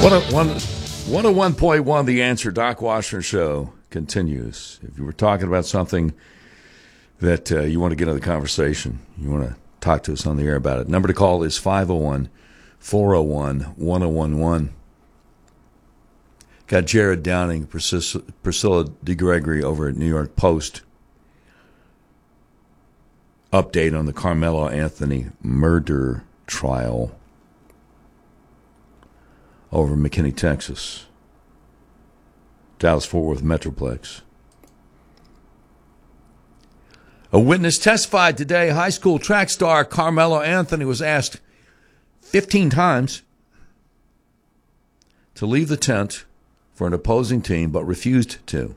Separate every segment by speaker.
Speaker 1: 101.1 The Answer. Doc Washner Show continues. If you were talking about something that you want to get into the conversation, you want to talk to us on the air about it, number to call is 501-401-1011. Got Jared Downing, Priscilla DeGregory over at New York Post. Update on the Carmelo Anthony murder trial over McKinney, Texas. Dallas-Fort Worth Metroplex. A witness testified today. High school track star Carmelo Anthony was asked 15 times to leave the tent for an opposing team, but refused to,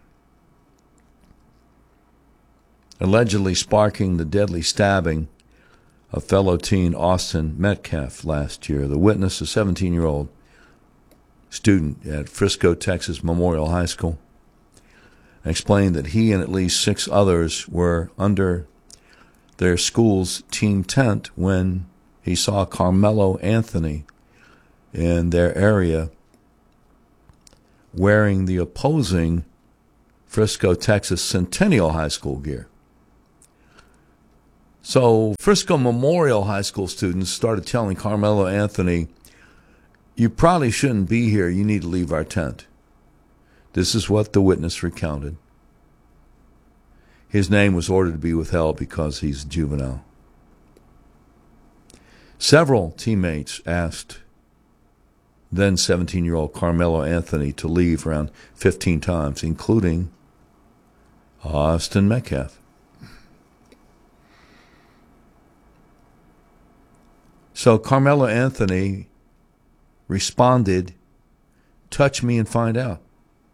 Speaker 1: allegedly sparking the deadly stabbing of fellow teen Austin Metcalf last year. The witness, a 17-year-old student at Frisco, Texas Memorial High School, explained that he and at least 6 others were under their school's team tent when he saw Carmelo Anthony in their area wearing the opposing Frisco, Texas Centennial High School gear. So Frisco Memorial High School students started telling Carmelo Anthony, "You probably shouldn't be here. You need to leave our tent." This is what the witness recounted. His name was ordered to be withheld because he's juvenile. Several teammates asked then 17-year-old Carmelo Anthony to leave around 15 times, including Austin Metcalf. So Carmelo Anthony responded, "Touch me and find out."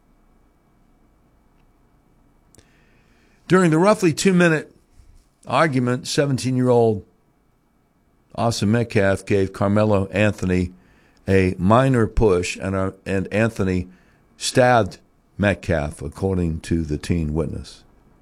Speaker 1: During the roughly 2-minute argument, 17-year-old Austin Metcalf gave Carmelo Anthony a minor push, and Anthony stabbed Metcalf, according to the teen witness.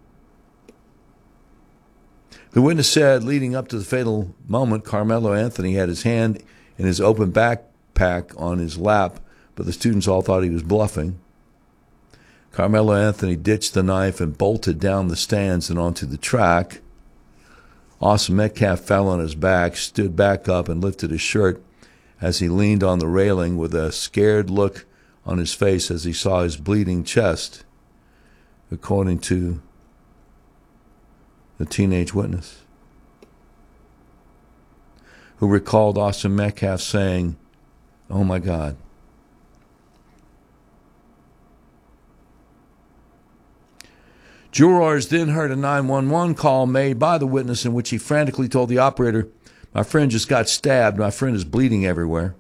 Speaker 1: The witness said, leading up to the fatal moment, Carmelo Anthony had his hand in his open backpack on his lap, but the students all thought he was bluffing. Carmelo Anthony ditched the knife and bolted down the stands and onto the track. Austin Metcalf fell on his back, stood back up, and lifted his shirt as he leaned on the railing with a scared look on his face as he saw his bleeding chest, according to the teenage witness, who recalled Austin Metcalf saying, "Oh my God." Jurors then heard a 911 call made by the witness in which he frantically told the operator, "My friend just got stabbed. My friend is bleeding everywhere."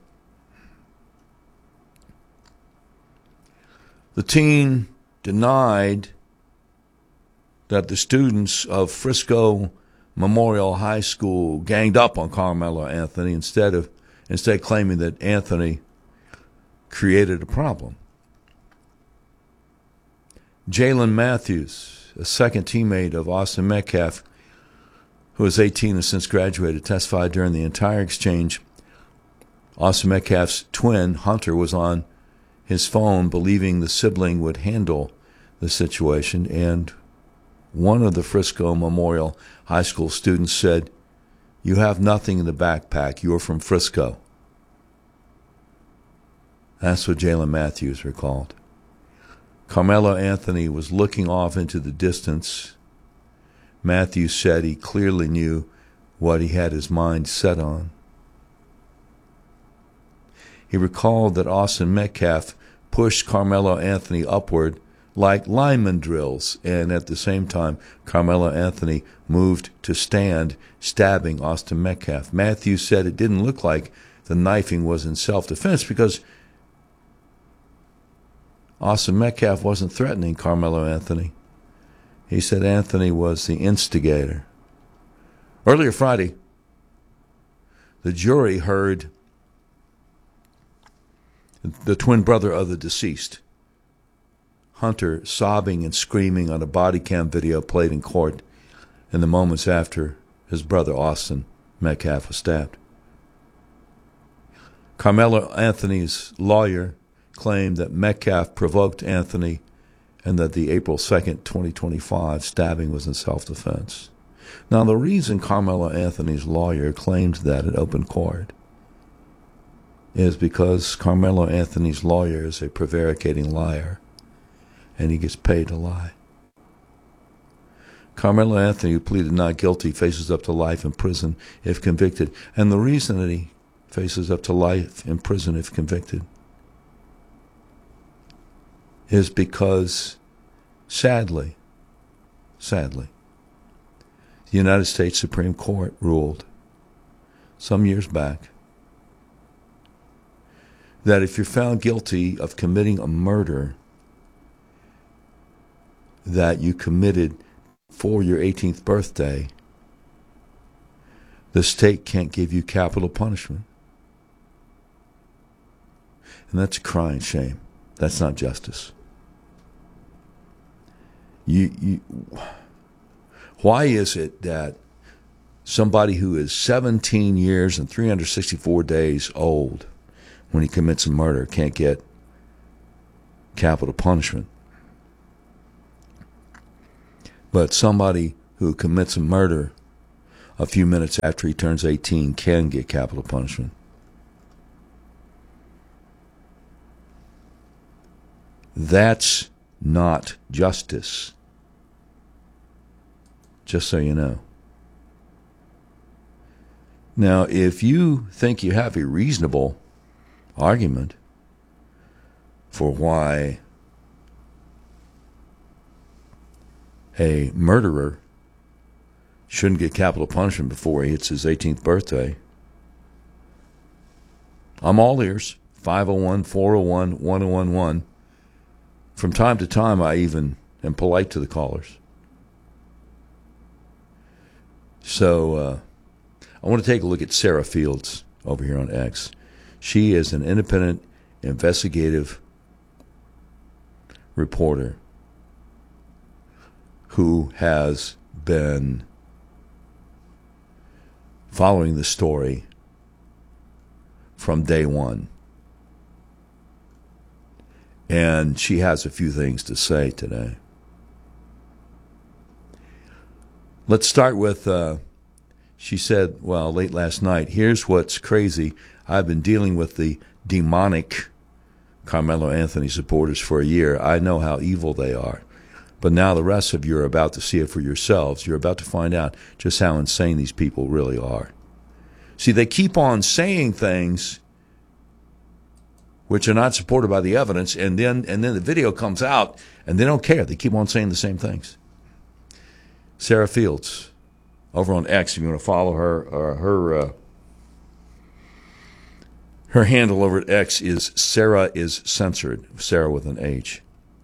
Speaker 1: The teen denied that the students of Frisco Memorial High School ganged up on Carmelo Anthony, instead claiming that Anthony created a problem. Jalen Matthews, a second teammate of Austin Metcalf, who is 18 and since graduated, testified during the entire exchange. Austin Metcalf's twin, Hunter, was on his phone, believing the sibling would handle the situation, and one of the Frisco Memorial High School students said, "You have nothing in the backpack. You're from Frisco." That's what Jalen Matthews recalled. Carmelo Anthony was looking off into the distance. Matthews said he clearly knew what he had his mind set on. He recalled that Austin Metcalf pushed Carmelo Anthony upward like lineman drills, and at the same time, Carmelo Anthony moved to stand, stabbing Austin Metcalf. Matthews said it didn't look like the knifing was in self-defense because Austin Metcalf wasn't threatening Carmelo Anthony. He said Anthony was the instigator. Earlier Friday, the jury heard the twin brother of the deceased, Hunter, sobbing and screaming on a body cam video played in court in the moments after his brother Austin Metcalf was stabbed. Carmelo Anthony's lawyer claimed that Metcalf provoked Anthony and that the April 2nd, 2025 stabbing was in self-defense. Now, the reason Carmelo Anthony's lawyer claimed that in open court is because Carmelo Anthony's lawyer is a prevaricating liar, and he gets paid to lie. Carmelo Anthony, who pleaded not guilty, faces up to life in prison if convicted. And the reason that he faces up to life in prison if convicted is because, sadly, the United States Supreme Court ruled some years back that if you're found guilty of committing a murder that you committed for your 18th birthday, the state can't give you capital punishment. And that's a crying shame. That's not justice. Why is it that somebody who is 17 years and 364 days old when he commits a murder can't get capital punishment, but somebody who commits a murder a few minutes after he turns 18 can get capital punishment? That's not justice, just so you know. Now, if you think you have a reasonable argument for why a murderer shouldn't get capital punishment before he hits his 18th birthday, I'm all ears. 501-401-1011. From time to time, I even am polite to the callers. So I want to take a look at Sarah Fields over here on X. She is an independent investigative reporter who has been following the story from day one. And she has a few things to say today. Let's start with, she said, well, late last night, here's what's crazy. I've been dealing with the demonic Carmelo Anthony supporters for a year. I know how evil they are. But now the rest of you are about to see it for yourselves. You're about to find out just how insane these people really are. See, they keep on saying things which are not supported by the evidence, and then the video comes out, and they don't care. They keep on saying the same things. Sarah Fields, over on X, if you want to follow her, her handle over at X is Sarah is Censored, Sarah with an H.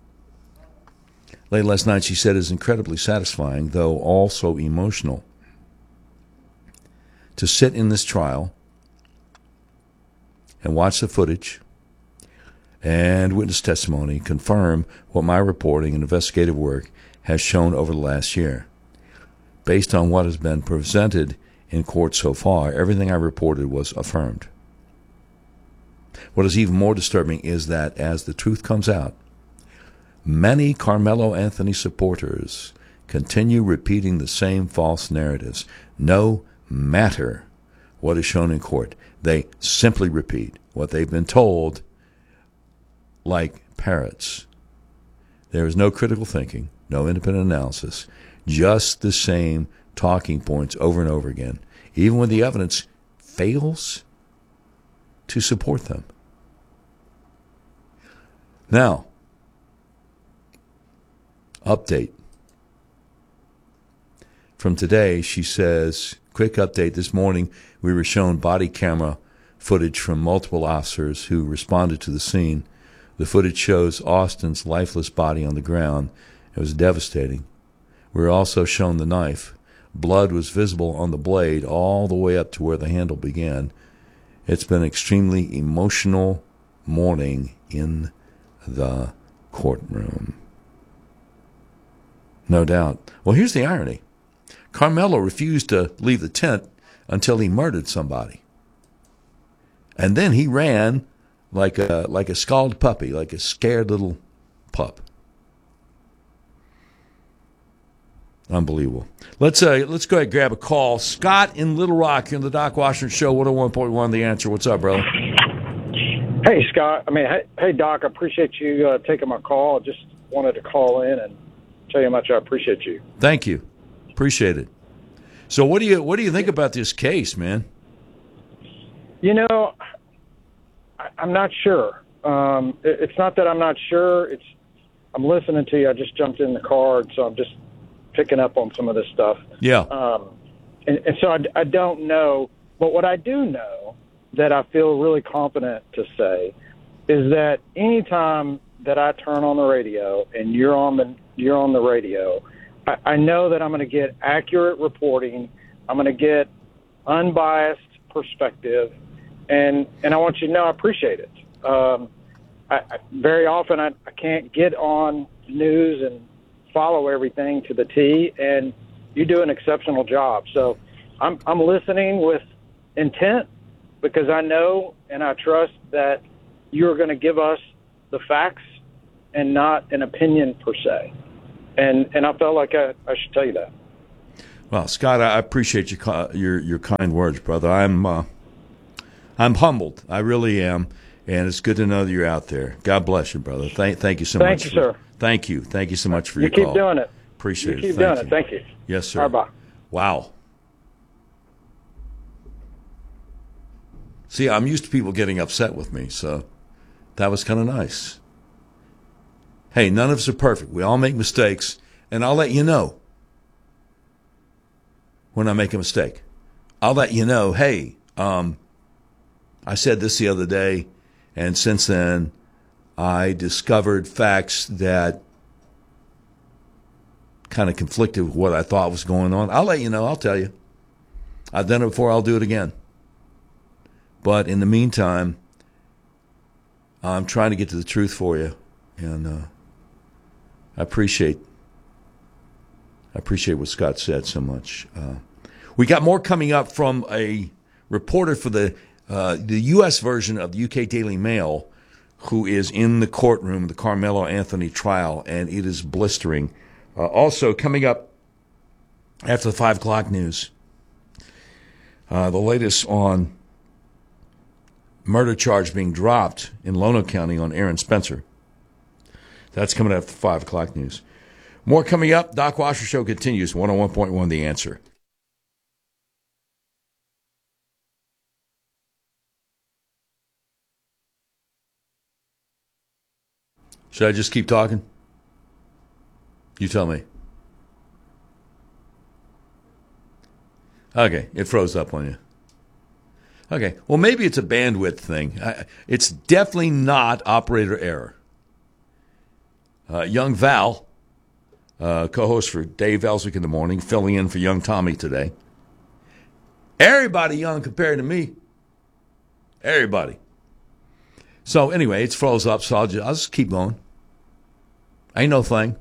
Speaker 1: Late last night, she said, it is incredibly satisfying, though also emotional, to sit in this trial and watch the footage and witness testimony confirm what my reporting and investigative work has shown over the last year. Based on what has been presented in court so far, everything I reported was affirmed. What is even more disturbing is that as the truth comes out, many Carmelo Anthony supporters continue repeating the same false narratives, no matter what is shown in court. They simply repeat what they've been told like parrots. There is no critical thinking, no independent analysis, just the same talking points over and over again, even when the evidence fails to support them. Now, update. From today, she says, quick update. This morning, we were shown body camera footage from multiple officers who responded to the scene. The footage shows Austin's lifeless body on the ground. It was devastating. We were also shown the knife. Blood was visible on the blade all the way up to where the handle began. It's been an extremely emotional morning in the courtroom. No doubt. Well, here's the irony. Carmelo refused to leave the tent until he murdered somebody. And then he ran like a scalded puppy, like a scared little pup. Unbelievable. Let's go ahead and grab a call. Scott in Little Rock in the Doc Washington Show, 101.1 The Answer. What's up, brother?
Speaker 2: Hey, Scott. Hey, Doc. I appreciate you taking my call. I just wanted to call in and tell you how much I appreciate you.
Speaker 1: Thank you. Appreciate it. So what do you think about this case, man?
Speaker 2: You know, I'm not sure. It's not that I'm not sure. I'm listening to you. I just jumped in the car, so I'm just picking up on some of this stuff.
Speaker 1: Yeah.
Speaker 2: And so I don't know. But what I do know that I feel really confident to say is that anytime that I turn on the radio and you're on the radio, I know that I'm going to get accurate reporting. I'm going to get unbiased perspective, and I want you to know I appreciate it. Very often I can't get on news and follow everything to the T, and you do an exceptional job. So I'm listening with intent because I know and I trust that you're going to give us the facts and not an opinion per se. And I felt like I should tell you that.
Speaker 1: Well, Scott, I appreciate your kind words, brother. I'm humbled. I really am, and it's good to know that you're out there. God bless you, brother. Thank you so much.
Speaker 2: Thank you, sir.
Speaker 1: Thank you. Thank you so much for your call.
Speaker 2: You keep doing it.
Speaker 1: Appreciate it.
Speaker 2: You keep doing it. Thank you.
Speaker 1: Yes, sir.
Speaker 2: All right, bye.
Speaker 1: Wow. See, I'm used to people getting upset with me, so that was kind of nice. Hey, none of us are perfect. We all make mistakes, and I'll let you know when I make a mistake. I'll let you know, hey, I said this the other day, and since then I discovered facts that kind of conflicted with what I thought was going on. I'll let you know. I'll tell you. I've done it before. I'll do it again. But in the meantime, I'm trying to get to the truth for you, and I appreciate what Scott said so much. We got more coming up from a reporter for the U.S. version of the U.K. Daily Mail, who is in the courtroom, the Carmelo Anthony trial, and it is blistering. Also, coming up after the 5 o'clock news, the latest on murder charge being dropped in Lono County on Aaron Spencer. That's coming after the 5 o'clock news. More coming up. Doc Washer Show continues. 101.1 The Answer. Should I just keep talking? You tell me. Okay, it froze up on you. Okay, well, maybe it's a bandwidth thing. It's definitely not operator error. Young Val, co-host for Dave Ellswick in the morning, filling in for young Tommy today. Everybody young compared to me. Everybody. So anyway, it's froze up, so I'll just keep going. Ain't no thing.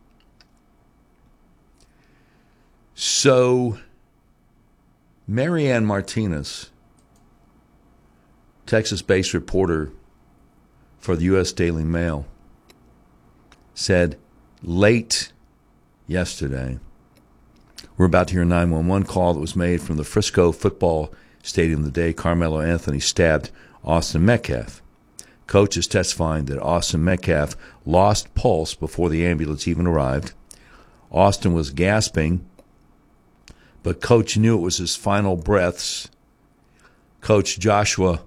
Speaker 1: So, Marianne Martinez, Texas-based reporter for the U.S. Daily Mail, said late yesterday, we're about to hear a 911 call that was made from the Frisco football stadium the day Carmelo Anthony stabbed Austin Metcalf. Coach is testifying that Austin Metcalf lost pulse before the ambulance even arrived. Austin was gasping, but Coach knew it was his final breaths. Coach Joshua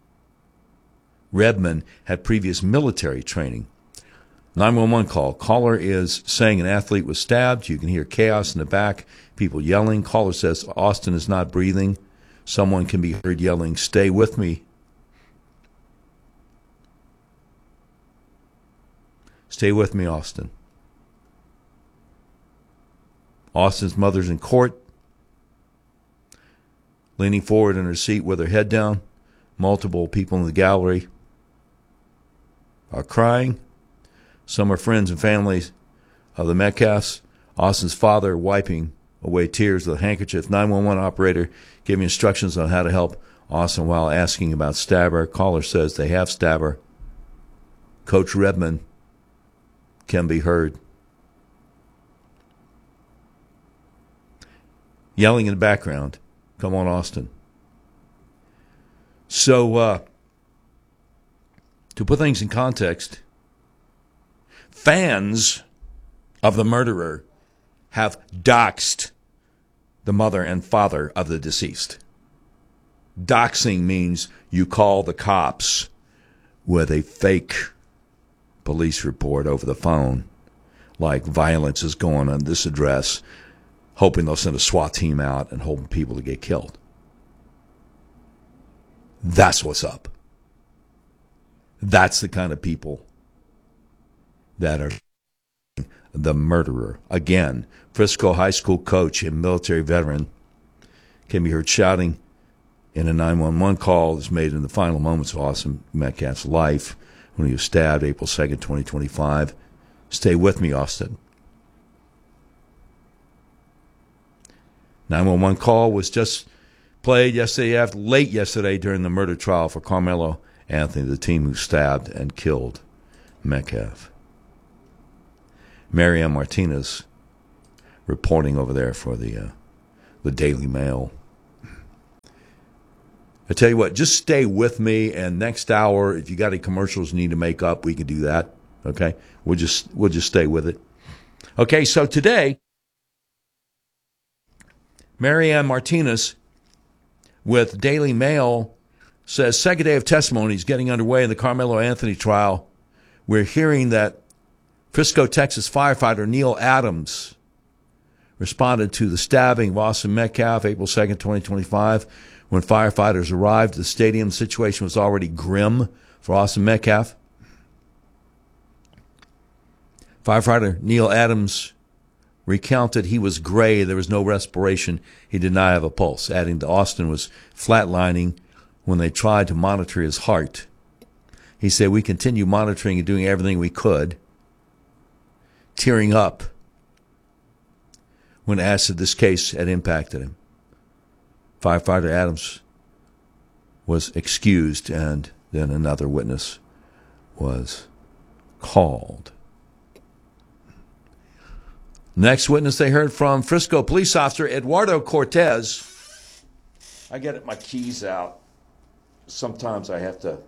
Speaker 1: Redman had previous military training. 911 call. Caller is saying an athlete was stabbed. You can hear chaos in the back, people yelling. Caller says Austin is not breathing. Someone can be heard yelling, "Stay with me." Stay with me, Austin. Austin's mother's in court, leaning forward in her seat with her head down. Multiple people in the gallery are crying. Some are friends and families of the Metcalfs. Austin's father wiping away tears with a handkerchief. 911 operator giving instructions on how to help Austin, while asking about Stabber, caller says they have Stabber. Coach Redmond can be heard yelling in the background, "Come on, Austin." So, to put things in context, fans of the murderer have doxed the mother and father of the deceased. Doxing means you call the cops with a fake police report over the phone, like violence is going on this address, hoping they'll send a SWAT team out and hoping people to get killed. That's what's up. That's the kind of people that are the murderer. Again, Frisco high school coach and military veteran can be heard shouting in a 911 call that's made in the final moments of Austin Metcalf's life when he was stabbed April 2nd, 2025. Stay with me, Austin. 911 call was just played late yesterday during the murder trial for Carmelo Anthony, the team who stabbed and killed Metcalf. Marianne Martinez reporting over there for the Daily Mail. I tell you what, just stay with me, and next hour, if you got any commercials you need to make up, we can do that. Okay, we'll just stay with it. Okay, so today, Marianne Martinez with Daily Mail says second day of testimony is getting underway in the Carmelo Anthony trial. We're hearing that Frisco, Texas firefighter Neil Adams responded to the stabbing of Austin Metcalf April 2nd, 2025. When firefighters arrived at the stadium, the situation was already grim for Austin Metcalf. Firefighter Neil Adams recounted he was gray, there was no respiration, he did not have a pulse, adding that Austin was flatlining when they tried to monitor his heart. He said, "We continued monitoring and doing everything we could," tearing up when asked if this case had impacted him. Firefighter Adams was excused, and then another witness was called. Next witness they heard from, Frisco police officer Eduardo Cortez. I get my keys out. Sometimes I have to,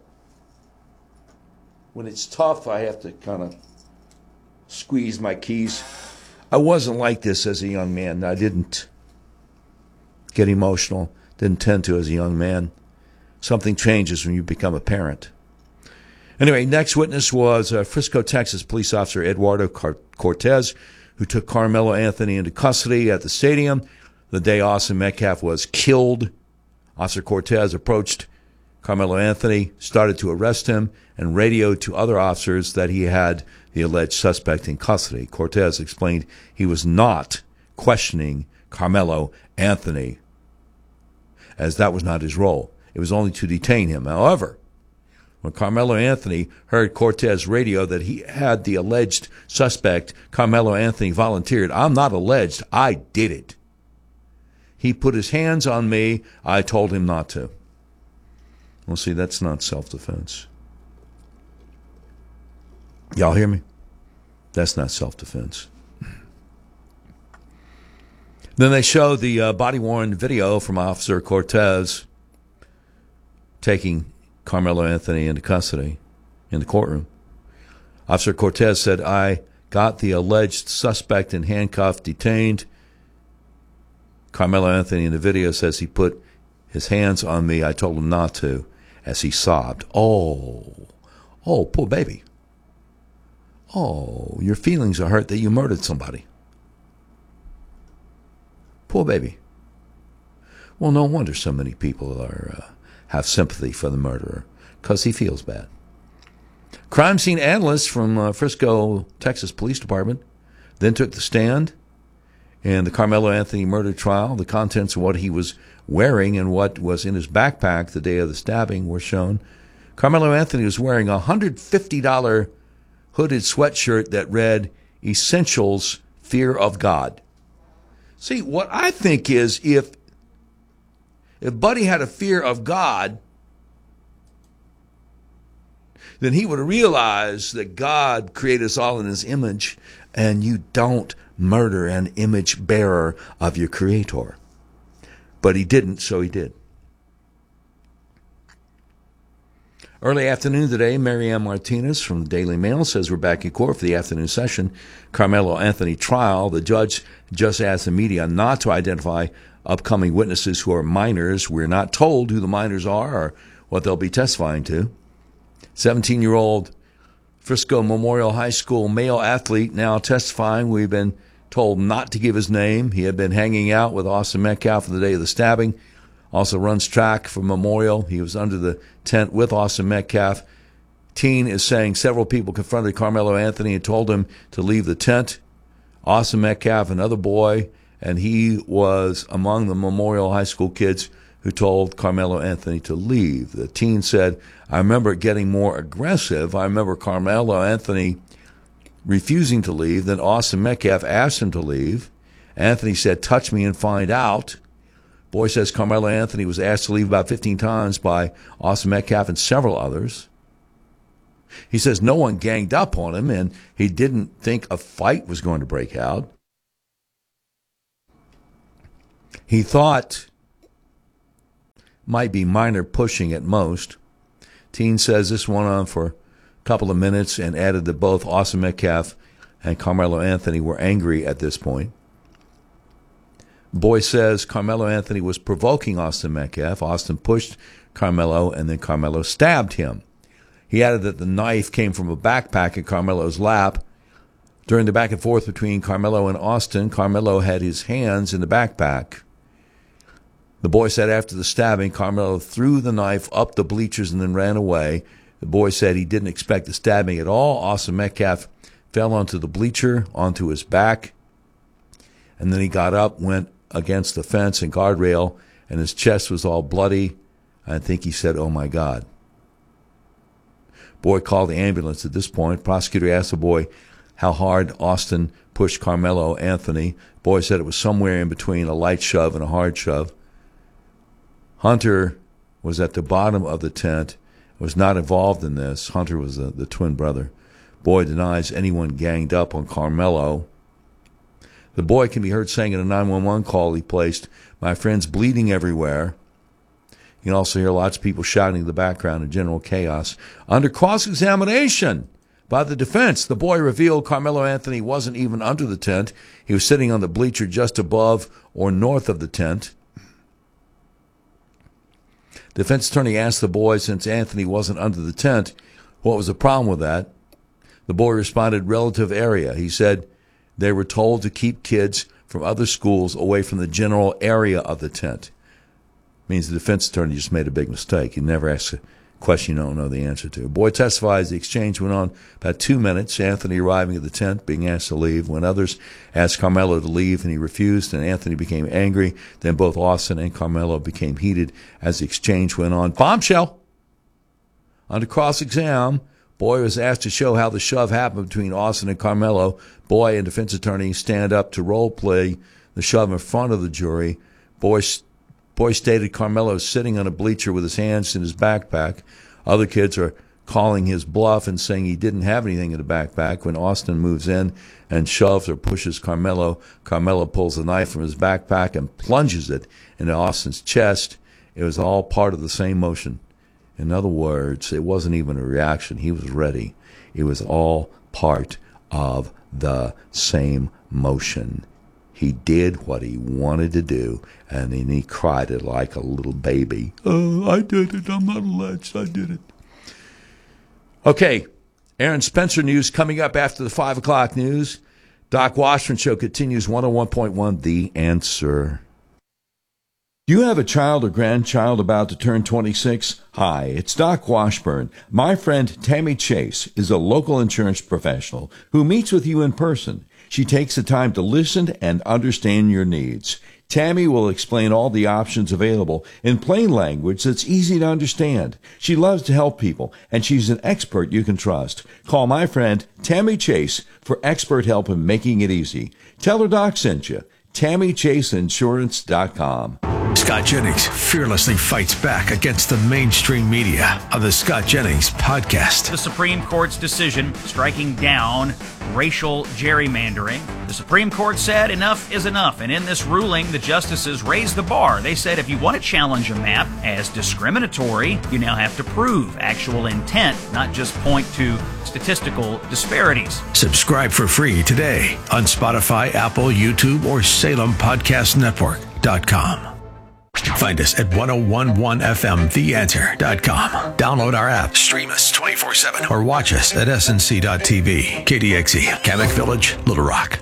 Speaker 1: when it's tough, I have to kind of squeeze my keys. I wasn't like this as a young man. I didn't get emotional, didn't tend to as a young man. Something changes when you become a parent. Anyway, next witness was Frisco, Texas police officer Eduardo Cortez, who took Carmelo Anthony into custody at the stadium the day Austin Metcalf was killed. Officer Cortez approached Carmelo Anthony, started to arrest him, and radioed to other officers that he had the alleged suspect in custody. Cortez explained he was not questioning Carmelo Anthony, as that was not his role. It was only to detain him. However, when Carmelo Anthony heard Cortez radio that he had the alleged suspect, Carmelo Anthony volunteered, "I'm not alleged, I did it. He put his hands on me, I told him not to." Well, see, that's not self-defense. Y'all hear me? That's not self-defense. Then they showed the body-worn video from Officer Cortez taking Carmelo Anthony into custody in the courtroom. Officer Cortez said, "I got the alleged suspect in handcuffs detained." Carmelo Anthony in the video says he put his hands on me. I told him not to, as he sobbed. Oh, poor baby. Oh, your feelings are hurt that you murdered somebody. Poor baby. Well, no wonder so many people have sympathy for the murderer, because he feels bad. Crime scene analysts from Frisco, Texas Police Department then took the stand in the Carmelo Anthony murder trial. The contents of what he was wearing and what was in his backpack the day of the stabbing were shown. Carmelo Anthony was wearing a $150 hooded sweatshirt that read, "Essentials, Fear of God." See, what I think is if If Buddy had a fear of God, then he would realize that God created us all in his image, and you don't murder an image bearer of your creator. But he didn't, so he did. Early afternoon today, Marianne Martinez from the Daily Mail says we're back in court for the afternoon session. Carmelo Anthony trial. The judge just asked the media not to identify upcoming witnesses who are minors. We're not told who the minors are or what they'll be testifying to. 17-year-old Frisco Memorial High School male athlete now testifying. We've been told not to give his name. He had been hanging out with Austin Metcalf on the day of the stabbing. Also runs track for Memorial. He was under the tent with Austin Metcalf. Teen is saying several people confronted Carmelo Anthony and told him to leave the tent. Austin Metcalf, another boy, and he was among the Memorial High School kids who told Carmelo Anthony to leave. The teen said, I remember it getting more aggressive. I remember Carmelo Anthony refusing to leave. Then Austin Metcalf asked him to leave. Anthony said, touch me and find out. Boy says Carmelo Anthony was asked to leave about 15 times by Austin Metcalf and several others. He says no one ganged up on him, and he didn't think a fight was going to break out. He thought might be minor pushing at most. Teen says this went on for a couple of minutes and added that both Austin Metcalf and Carmelo Anthony were angry at this point. Boy says Carmelo Anthony was provoking Austin Metcalf. Austin pushed Carmelo, and then Carmelo stabbed him. He added that the knife came from a backpack in Carmelo's lap. During the back and forth between Carmelo and Austin, Carmelo had his hands in the backpack. The boy said after the stabbing, Carmelo threw the knife up the bleachers and then ran away. The boy said he didn't expect the stabbing at all. Austin Metcalf fell onto the bleacher, onto his back, and then he got up, went against the fence and guardrail, and his chest was all bloody. I think he said, oh, my God. Boy called the ambulance at this point. Prosecutor asked the boy how hard Austin pushed Carmelo Anthony. Boy said it was somewhere in between a light shove and a hard shove. Hunter was at the bottom of the tent, was not involved in this. Hunter was the twin brother. Boy denies anyone ganged up on Carmelo. The boy can be heard saying in a 911 call he placed, my friend's bleeding everywhere. You can also hear lots of people shouting in the background in general chaos. Under cross-examination by the defense, the boy revealed Carmelo Anthony wasn't even under the tent. He was sitting on the bleacher just above or north of the tent. The defense attorney asked the boy, since Anthony wasn't under the tent, what was the problem with that? The boy responded, relative area. He said they were told to keep kids from other schools away from the general area of the tent. Means the defense attorney just made a big mistake. You never ask a question you don't know the answer to. The boy testifies the exchange went on about 2 minutes, Anthony arriving at the tent, being asked to leave. When others asked Carmelo to leave and he refused, and Anthony became angry, then both Austin and Carmelo became heated as the exchange went on. Bombshell! Under cross-exam, Boy was asked to show how the shove happened between Austin and Carmelo. Boy and defense attorney stand up to role play the shove in front of the jury. Boy stated Carmelo is sitting on a bleacher with his hands in his backpack. Other kids are calling his bluff and saying he didn't have anything in the backpack. When Austin moves in and shoves or pushes Carmelo, Carmelo pulls a knife from his backpack and plunges it into Austin's chest. It was all part of the same motion. In other words, it wasn't even a reaction. He was ready. It was all part of the same motion. He did what he wanted to do, and then he cried it like a little baby. Oh, I did it. I'm not alleged. I did it. Okay, Aaron Spencer news coming up after the 5 o'clock news. Doc Washburn Show continues 101.1 The Answer. Do you have a child or grandchild about to turn 26? Hi, it's Doc Washburn. My friend Tammy Chase is a local insurance professional who meets with you in person. She takes the time to listen and understand your needs. Tammy will explain all the options available in plain language that's easy to understand. She loves to help people, and she's an expert you can trust. Call my friend Tammy Chase for expert help in making it easy. Tell her Doc sent you. TammyChaseInsurance.com.
Speaker 3: Scott Jennings fearlessly fights back against the mainstream media on the Scott Jennings podcast.
Speaker 4: The Supreme Court's decision striking down racial gerrymandering. The Supreme Court said enough is enough, and in this ruling, the justices raised the bar. They said if you want to challenge a map as discriminatory, you now have to prove actual intent, not just point to statistical disparities.
Speaker 3: Subscribe for free today on Spotify, Apple, YouTube, or SalemPodcastNetwork.com. Find us at 1011FMTheAnswer.com. Download our app, stream us 24/7, or watch us at SNC.TV. KDXE, Kamek Village, Little Rock.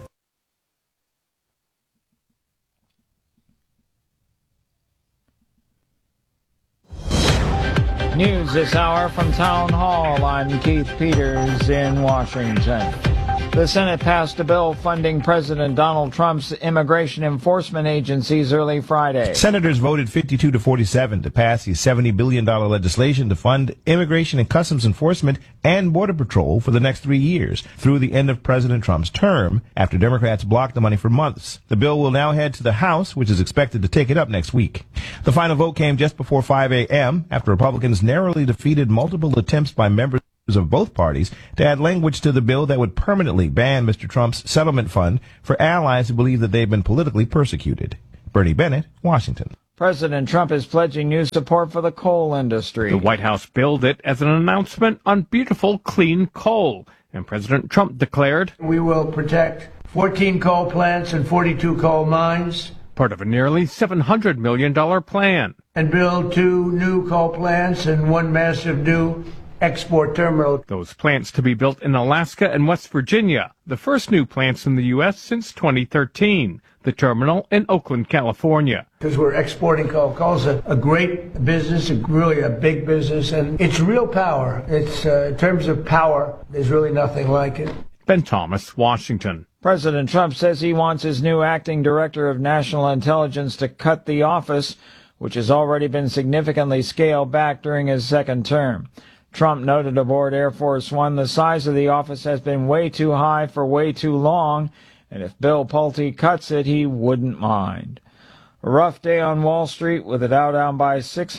Speaker 5: News this hour from Town Hall. I'm Keith Peters in Washington. The Senate passed a bill funding President Donald Trump's immigration enforcement agencies early Friday.
Speaker 6: Senators voted 52 to 47 to pass the $70 billion legislation to fund immigration and customs enforcement and Border Patrol for the next 3 years through the end of President Trump's term, after Democrats blocked the money for months. The bill will now head to the House, which is expected to take it up next week. The final vote came just before 5 a.m. after Republicans narrowly defeated multiple attempts by members of both parties to add language to the bill that would permanently ban Mr. Trump's settlement fund for allies who believe that they've been politically persecuted. Bernie Bennett, Washington.
Speaker 5: President Trump is pledging new support for the coal industry.
Speaker 7: The White House billed it as an announcement on beautiful, clean coal. And President Trump declared,
Speaker 8: "We will protect 14 coal plants and 42 coal mines,
Speaker 7: part of a nearly $700 million plan,
Speaker 8: and build 2 new coal plants and 1 massive new export terminal."
Speaker 7: Those plants to be built in Alaska and West Virginia, the first new plants in the U.S. since 2013. The terminal in Oakland, California.
Speaker 8: Because we're exporting coal. Coal's a great business, really a big business, and it's real power. It's in terms of power, there's really nothing like it.
Speaker 7: Ben Thomas, Washington.
Speaker 5: President Trump says he wants his new acting director of national intelligence to cut the office, which has already been significantly scaled back during his second term. Trump noted aboard Air Force One the size of the office has been way too high for way too long, and if Bill Pulte cuts it, he wouldn't mind. A rough day on Wall Street with the Dow down by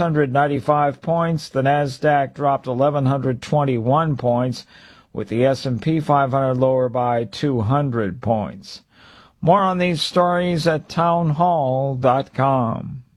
Speaker 5: 695 points. The Nasdaq dropped 1,121 points, with the S&P 500 lower by 200 points. More on these stories at townhall.com.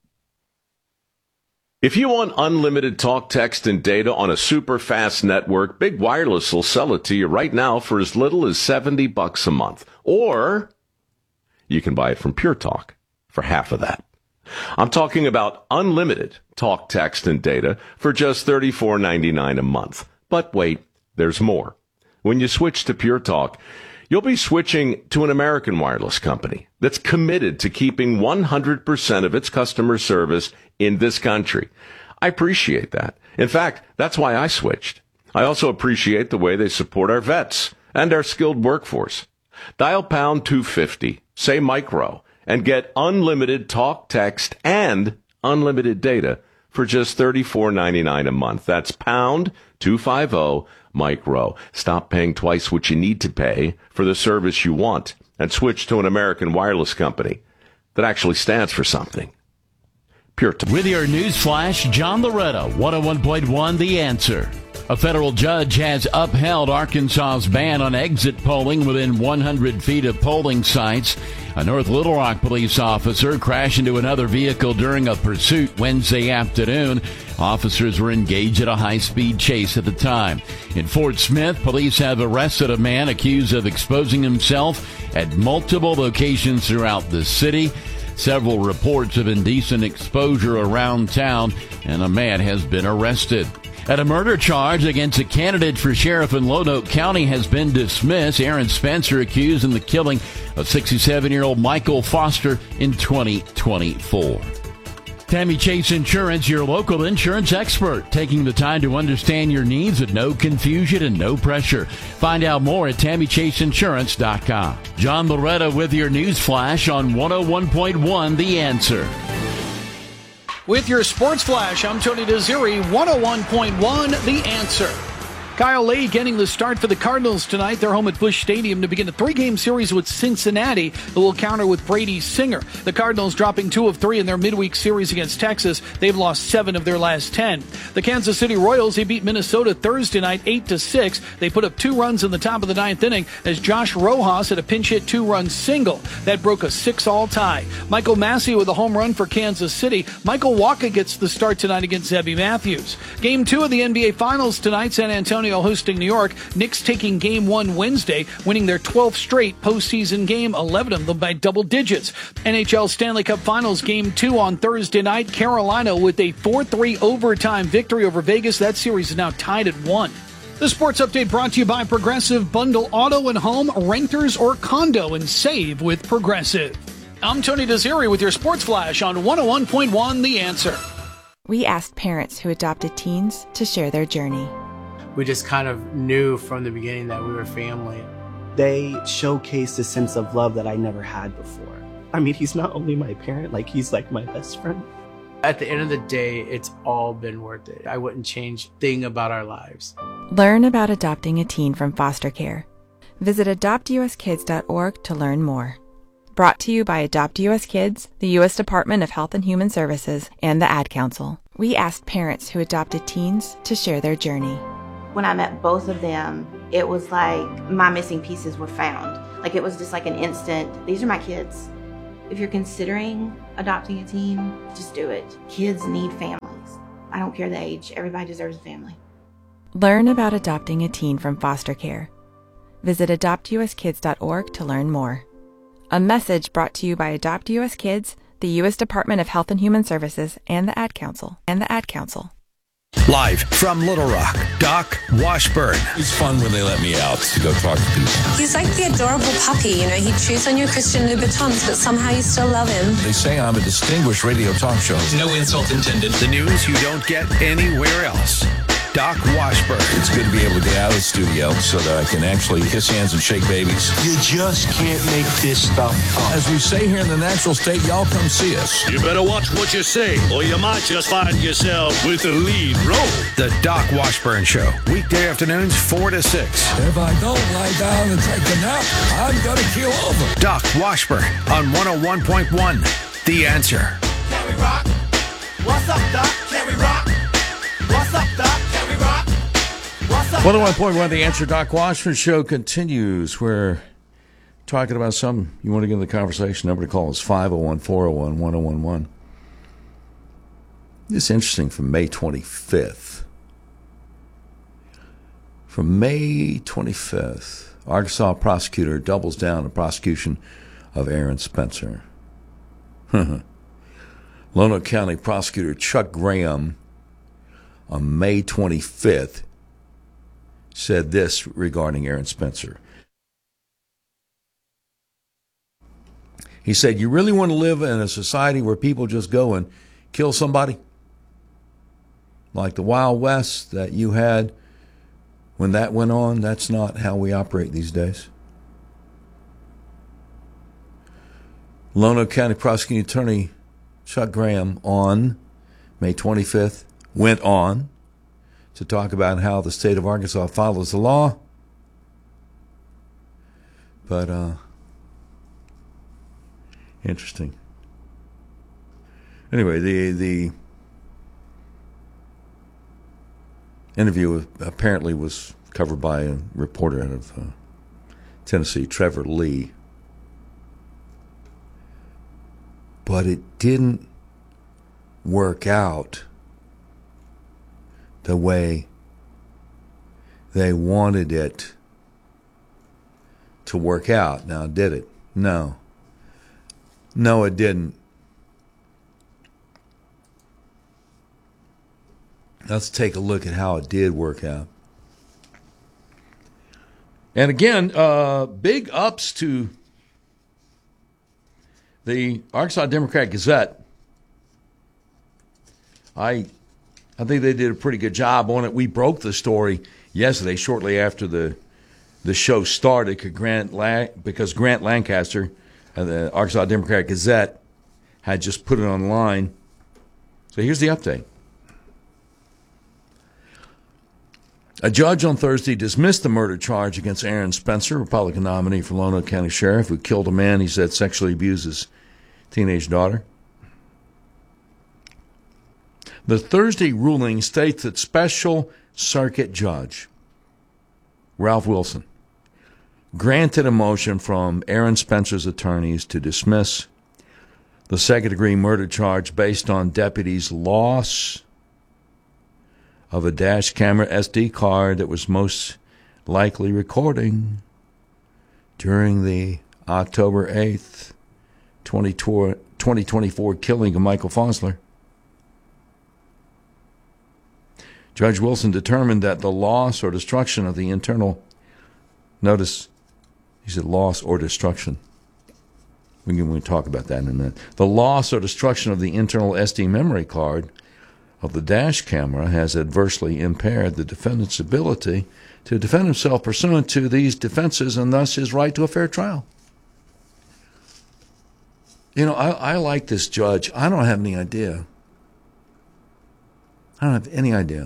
Speaker 9: If you want unlimited talk, text, and data on a super fast network, Big Wireless will sell it to you right now for as little as $70 a month. Or you can buy it from Pure Talk for half of that. I'm talking about unlimited talk, text, and data for just $34.99 a month. But wait, there's more. When you switch to Pure Talk, you'll be switching to an American wireless company that's committed to keeping 100% of its customer service in this country. I appreciate that. In fact, that's why I switched. I also appreciate the way they support our vets and our skilled workforce. Dial pound 250, say micro, and get unlimited talk, text, and unlimited data for just $34.99 a month. That's pound 250 micro. Stop paying twice what you need to pay for the service you want and switch to an American wireless company that actually stands for something. Pure Talk.
Speaker 10: With your news flash, John Loretta, 101.1 The Answer. A federal judge has upheld Arkansas's ban on exit polling within 100 feet of polling sites. A North Little Rock police officer crashed into another vehicle during a pursuit Wednesday afternoon. Officers were engaged in a high-speed chase at the time. In Fort Smith, police have arrested a man accused of exposing himself at multiple locations throughout the city. Several reports of indecent exposure around town, and a man has been arrested. And a murder charge against a candidate for sheriff in Lonoke County has been dismissed. Aaron Spencer accused in the killing of 67-year-old Michael Foster in 2024. Tammy Chase Insurance, your local insurance expert, taking the time to understand your needs with no confusion and no pressure. Find out more at TammyChaseInsurance.com. John Loretta with your news flash on 101.1 The Answer.
Speaker 11: With your sports flash, I'm Tony Desiri, 101.1 The Answer. Kyle Lee getting the start for the Cardinals tonight. They're home at Busch Stadium to begin a 3-game series with Cincinnati, who will counter with Brady Singer. The Cardinals dropping 2 of 3 in their midweek series against Texas. They've lost 7 of their last 10. The Kansas City Royals, they beat Minnesota Thursday night 8-6. They put up 2 runs in the top of the 9th inning as Josh Rojas had a pinch hit 2-run single. That broke a 6-all tie. Michael Massey with a home run for Kansas City. Michael Wacha gets the start tonight against Zebby Matthews. Game 2 of the NBA Finals tonight, San Antonio hosting New York. Knicks taking Game 1 Wednesday, winning their 12th straight postseason game, 11 of them by double digits. NHL Stanley Cup Finals Game 2 on Thursday night. Carolina with a 4-3 overtime victory over Vegas. That series is now tied at 1. The sports update brought to you by Progressive. Bundle auto and home, renters or condo, and save with Progressive. I'm Tony Desiri with your Sports Flash on 101.1 The Answer.
Speaker 12: We asked parents who adopted teens to share their journey.
Speaker 13: We just kind of knew from the beginning that we were family.
Speaker 14: They showcased a sense of love that I never had before. I mean, he's not only my parent, he's like my best friend.
Speaker 13: At the end of the day, it's all been worth it. I wouldn't change a thing about our lives.
Speaker 12: Learn about adopting a teen from foster care. Visit adoptuskids.org to learn more. Brought to you by Adopt US Kids, the U.S. Department of Health and Human Services, and the Ad Council. We asked parents who adopted teens to share their journey.
Speaker 15: When I met both of them, it was like my missing pieces were found. It was just like an instant, these are my kids. If you're considering adopting a teen, just do it. Kids need families. I don't care the age. Everybody deserves a family.
Speaker 12: Learn about adopting a teen from foster care. Visit adoptuskids.org to learn more. A message brought to you by Adopt US Kids, the U.S. Department of Health and Human Services, and the Ad Council.
Speaker 3: Live from Little Rock, Doc Washburn.
Speaker 16: It's fun when they let me out to go talk to people.
Speaker 17: He's like the adorable puppy, he chews on your Christian Louboutins, but somehow you still love him.
Speaker 16: They say I'm a distinguished radio talk show.
Speaker 3: No insult intended. The news you don't get anywhere else. Doc Washburn.
Speaker 16: It's good to be able to get out of the studio so that I can actually kiss hands and shake babies.
Speaker 18: You just can't make this stuff up.
Speaker 16: As we say here in the natural state, y'all come see us.
Speaker 19: You better watch what you say, or you might just find yourself with the lead role.
Speaker 3: The Doc Washburn Show. Weekday afternoons, 4 to 6.
Speaker 16: If I don't lie down and take a nap, I'm going to keel over.
Speaker 3: Doc Washburn on 101.1 The Answer.
Speaker 20: Can we rock? What's up, Doc? Can we rock? What's up, Doc?
Speaker 1: 101.1 The Answer. Doc Washburn Show continues. We're talking about something you want to get in the conversation. Number to call is 501-401-1011. This is interesting from May 25th. From May 25th, Arkansas prosecutor doubles down on prosecution of Aaron Spencer. Lonoke County prosecutor Chuck Graham on May 25th said this regarding Aaron Spencer. He said, you really want to live in a society where people just go and kill somebody? Like the Wild West that you had when that went on? That's not how we operate these days. Lonoke County Prosecuting Attorney Chuck Graham on May 25th went on to talk about how the state of Arkansas follows the law. But, interesting. Anyway, the interview apparently was covered by a reporter out of Tennessee, Trevor Lee. But it didn't work out the way they wanted it to work out. Now, did it? No. No, it didn't. Let's take a look at how it did work out. And again, big ups to the Arkansas Democrat-Gazette. I think they did a pretty good job on it. We broke the story yesterday, shortly after the show started, because Grant Lancaster, the Arkansas Democrat-Gazette, had just put it online. So here's the update. A judge on Thursday dismissed the murder charge against Aaron Spencer, Republican nominee for Lonoke County Sheriff, who killed a man he said sexually abused his teenage daughter. The Thursday ruling states that Special Circuit Judge Ralph Wilson granted a motion from Aaron Spencer's attorneys to dismiss the second-degree murder charge based on deputies' loss of a dash camera SD card that was most likely recording during the October 8th, 2024 killing of Michael Fosler. Judge Wilson determined that the loss or destruction of the internal, notice he said loss or destruction. We can talk about that in a minute. The loss or destruction of the internal SD memory card of the dash camera has adversely impaired the defendant's ability to defend himself pursuant to these defenses and thus his right to a fair trial. You know, I like this judge. I don't have any idea. I don't have any idea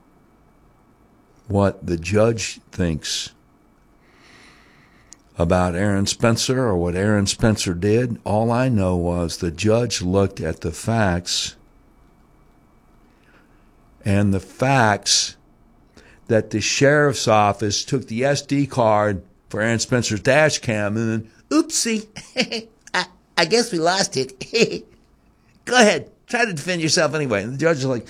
Speaker 1: what the judge thinks about Aaron Spencer or what Aaron Spencer did. All I know was the judge looked at the facts, and the facts that the sheriff's office took the SD card for Aaron Spencer's dash cam and then, oopsie, I guess we lost it. Go ahead, try to defend yourself anyway. And the judge is like,